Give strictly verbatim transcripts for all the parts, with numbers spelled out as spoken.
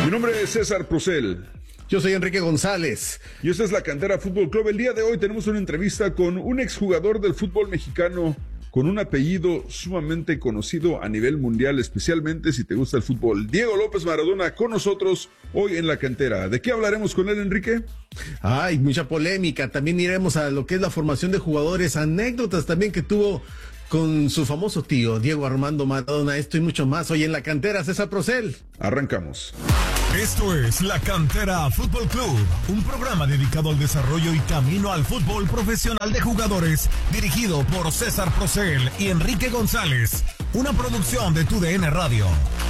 Mi nombre es César Procel. Yo soy Enrique González. Y esta es la Cantera Fútbol Club. El día de hoy tenemos una entrevista con un exjugador del fútbol mexicano con un apellido sumamente conocido a nivel mundial, especialmente si te gusta el fútbol. Diego López Maradona con nosotros hoy en la Cantera. ¿De qué hablaremos con él, Enrique? Ay, mucha polémica. También iremos a lo que es la formación de jugadores, anécdotas también que tuvo con su famoso tío, Diego Armando Maradona. Esto y mucho más hoy en la Cantera. César Procel. Arrancamos. Esto es La Cantera Fútbol Club, un programa dedicado al desarrollo y camino al fútbol profesional de jugadores, dirigido por César Procel y Enrique González, una producción de TUDN Radio.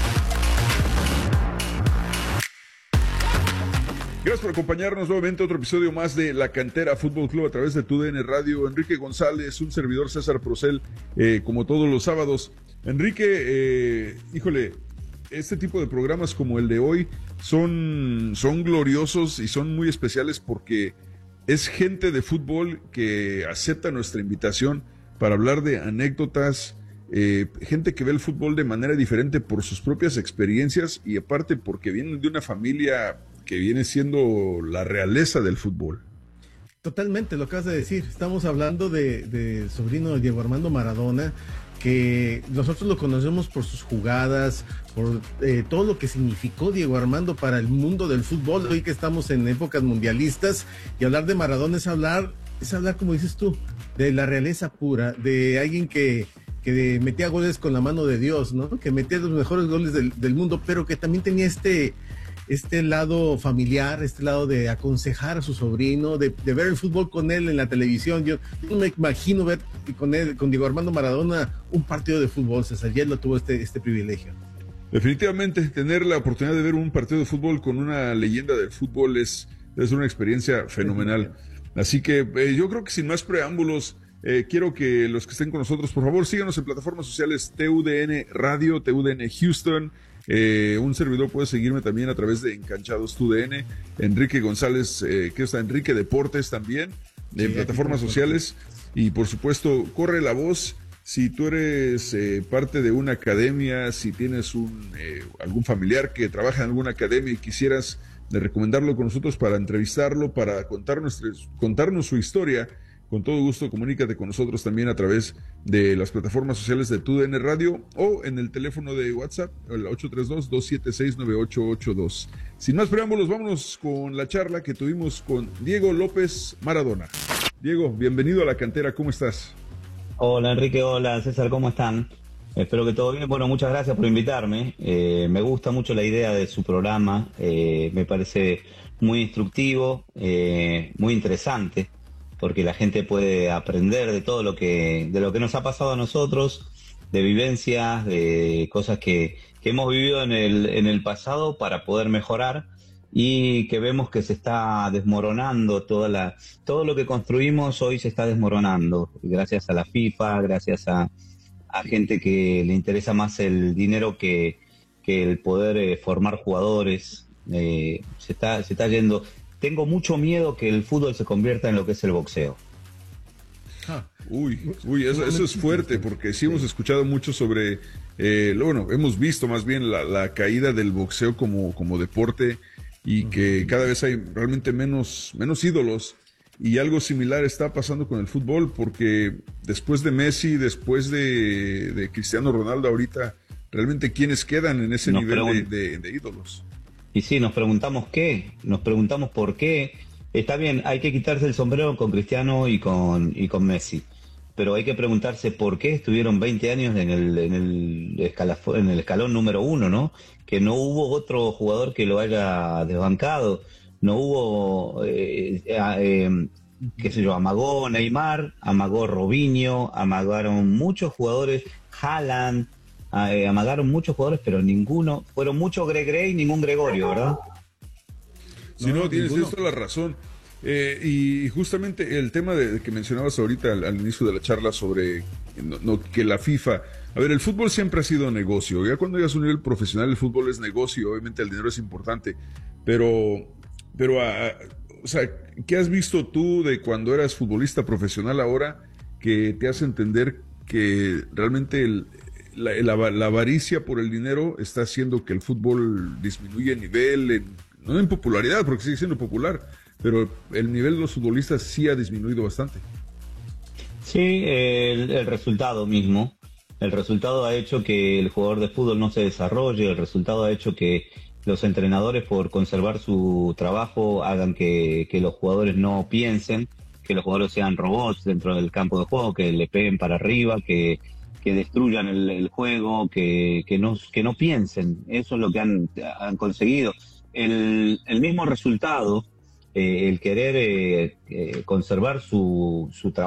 Gracias por acompañarnos nuevamente a otro episodio más de La Cantera Fútbol Club a través de TUDN Radio. Enrique González, un servidor César Procel, eh, como todos los sábados. Enrique, eh, híjole, este tipo de programas como el de hoy son, son gloriosos y son muy especiales porque es gente de fútbol que acepta nuestra invitación para hablar de anécdotas, eh, gente que ve el fútbol de manera diferente por sus propias experiencias y aparte porque vienen de una familia que viene siendo la realeza del fútbol. Totalmente, lo acabas de decir. Estamos hablando de, de sobrino de Diego Armando Maradona, que nosotros lo conocemos por sus jugadas, por eh, todo lo que significó Diego Armando para el mundo del fútbol, hoy que estamos en épocas mundialistas, y hablar de Maradona es hablar, es hablar, como dices tú, de la realeza pura, de alguien que, que metía goles con la mano de Dios, ¿no? Que metía los mejores goles del, del mundo, pero que también tenía este... este lado familiar, este lado de aconsejar a su sobrino, de, de ver el fútbol con él en la televisión. Yo, yo no me imagino ver con él, con Diego Armando Maradona, un partido de fútbol, César, y él lo tuvo este, este privilegio. Definitivamente, tener la oportunidad de ver un partido de fútbol con una leyenda del fútbol es, es una experiencia fenomenal. Así que eh, yo creo que sin más preámbulos, eh, quiero que los que estén con nosotros, por favor, síganos en plataformas sociales T U D N Radio, T U D N Houston. Eh, un servidor puede seguirme también a través de Enganchados T U D N, Enrique González, eh, que está Enrique Deportes también, en sí, plataformas sociales, y por supuesto, corre la voz. Si tú eres eh, parte de una academia, si tienes un eh, algún familiar que trabaja en alguna academia y quisieras de recomendarlo con nosotros para entrevistarlo, para contar nuestra, contarnos su historia, con todo gusto, comunícate con nosotros también a través de las plataformas sociales de T U D N Radio o en el teléfono de WhatsApp, el ocho tres dos, dos siete seis, nueve ocho ocho dos. Sin más preámbulos, vámonos con la charla que tuvimos con Diego López Maradona. Diego, bienvenido a la Cantera, ¿cómo estás? Hola Enrique, hola César, ¿cómo están? Espero que todo bien. Bueno, muchas gracias por invitarme. Eh, me gusta mucho la idea de su programa, eh, me parece muy instructivo, eh, muy interesante, porque la gente puede aprender de todo lo que, de lo que nos ha pasado a nosotros, de vivencias, de cosas que, que hemos vivido en el, en el pasado para poder mejorar, y que vemos que se está desmoronando toda la, todo lo que construimos hoy se está desmoronando, gracias a la FIFA, gracias a, a gente que le interesa más el dinero que, que el poder eh, formar jugadores. Eh, se está, se está yendo. Tengo mucho miedo que el fútbol se convierta en lo que es el boxeo. Ah, uy, uy, eso, eso es fuerte, porque sí hemos escuchado mucho sobre, eh, bueno, hemos visto más bien la, la caída del boxeo como, como deporte, y que cada vez hay realmente menos, menos ídolos, y algo similar está pasando con el fútbol, porque después de Messi, después de, de Cristiano Ronaldo ahorita, realmente ¿quiénes quedan en ese nos nivel pregun- de, de, de ídolos? Y sí, nos preguntamos qué, nos preguntamos por qué. Está bien, hay que quitarse el sombrero con Cristiano y con, y con Messi, pero hay que preguntarse por qué estuvieron veinte años en el, en el, escalafón, en el escalón número uno, ¿no? Que no hubo otro jugador que lo haya desbancado, no hubo, eh, eh, qué sé yo, amagó Neymar, amagó Robinho, amagaron muchos jugadores, Haaland, eh, amagaron muchos jugadores, pero ninguno, fueron muchos Greg Grey y ningún Gregorio, ¿verdad? Si no, No, tienes, ninguno. tienes toda la razón. Eh, y justamente el tema de, de que mencionabas ahorita al, al inicio de la charla sobre no, no, que la FIFA... A ver, el fútbol siempre ha sido negocio. Ya cuando llegas a un nivel profesional, el fútbol es negocio. Obviamente el dinero es importante. Pero, pero a, a, o sea, ¿qué has visto tú de cuando eras futbolista profesional ahora que te hace entender que realmente el, la, la, la avaricia por el dinero está haciendo que el fútbol disminuya en nivel, en, no en popularidad, porque sigue siendo popular, pero el nivel de los futbolistas sí ha disminuido bastante. Sí, el, el resultado mismo. El resultado ha hecho que el jugador de fútbol no se desarrolle, el resultado ha hecho que los entrenadores, por conservar su trabajo, hagan que, que los jugadores no piensen, que los jugadores sean robots dentro del campo de juego, que le peguen para arriba, que, que destruyan el, el juego, que, que, no, que no piensen. Eso es lo que han, han conseguido. El, el mismo resultado, eh, el querer eh, eh, conservar su, su trabajo,